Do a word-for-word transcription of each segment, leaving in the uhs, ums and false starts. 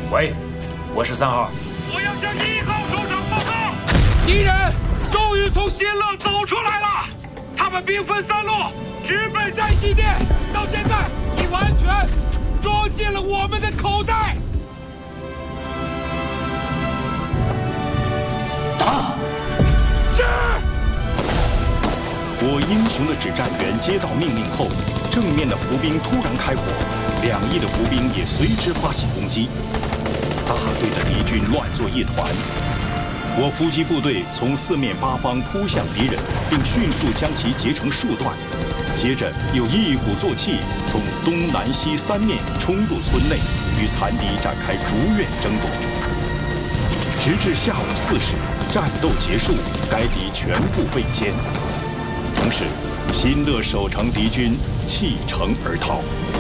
喂，我是三号。 我要向一号首长报告， 敌人终于从新乐走出来了，他们兵分三路，直奔战西店，到现在已完全装进了我们的口袋。 打！ 是。 我英雄的指战员接到命令后，正面的伏兵突然开火，两翼的伏兵也随之发起攻击，大队的敌军乱作一团。我伏击部队从四面八方扑向敌人，并迅速将其截成数段，接着又一鼓作气从东南西三面冲入村内，与残敌展开逐院争夺，直至下午四时，战斗结束，该敌全部被歼。同时，新乐守城敌军弃城而逃。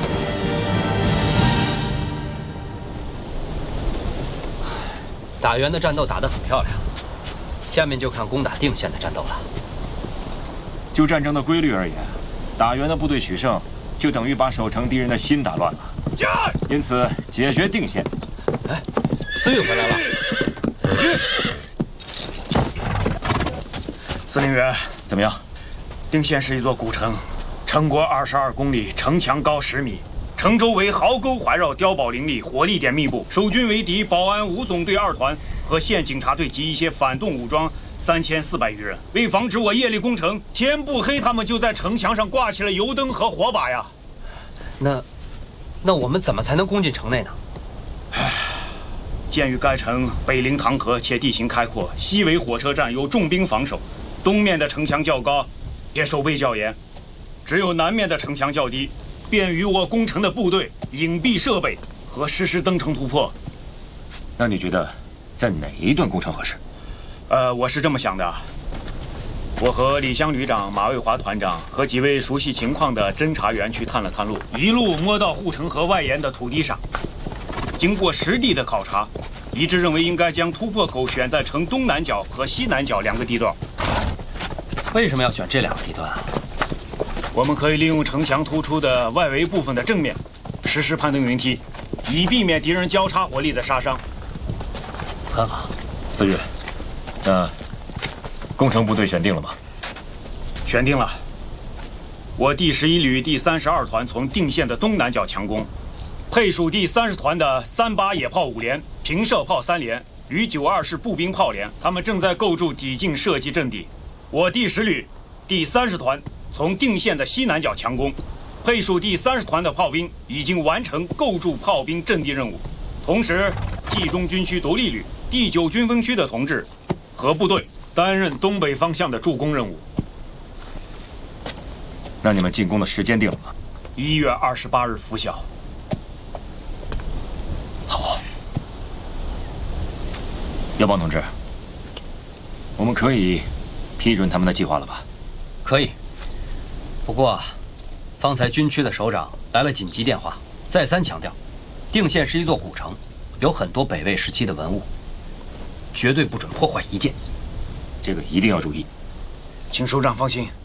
打援的战斗打得很漂亮，下面就看攻打定县的战斗了。 就战争的规律而言，打援的部队取胜，就等于把守城敌人的心打乱了。因此，解决定县。 哎，思雨回来了。 司令员， 怎么样？ 定县是一座古城，城国二十二公里，城墙高十米，城周围壕沟环绕，碉堡林立，火力点密布。守军为敌保安五总队二团和县警察队及一些反动武装三千四百余人。为防止我夜里攻城，天不黑，他们就在城墙上挂起了油灯和火把呀。 那，那我们怎么才能攻进城内呢？ 鉴于该城北临唐河，且地形开阔，西为火车站，有重兵防守，东面的城墙较高，也守备较严，只有南面的城墙较低，便于我攻城的部队隐蔽设备和实施登城突破。 那你觉得在哪一段攻城合适？ 呃，我是这么想的。我和李湘旅长、马卫华团长和几位熟悉情况的侦察员去探了探路，一路摸到护城河外沿的土地上。经过实地的考察，一致认为应该将突破口选在城东南角和西南角两个地段。 为什么要选这两个地段啊？ 我们可以利用城墙突出的外围部分的正面，实施攀登云梯，以避免敌人交叉火力的杀伤。 很好。 四月，那攻城部队选定了吗？ 选定了。我第十一旅第三十二团从定县的东南角强攻，配属第三十团的三八野炮五连、平射炮三连与九二式步兵炮连，他们正在构筑抵近射击阵地。我第十旅第三十团从定县的西南角强攻，配属第三十团的炮兵已经完成构筑炮兵阵地任务。同时，冀中军区独立旅第九军分区的同志和部队担任东北方向的助攻任务。 那你们进攻的时间定了吗？ 一月二十八日拂晓。 好，耀邦同志，我们可以批准他们的计划了吧？ 可以。不过，方才军区的首长来了紧急电话，再三强调，定县是一座古城，有很多北魏时期的文物，绝对不准破坏一件。 这个一定要注意。 请首长放心。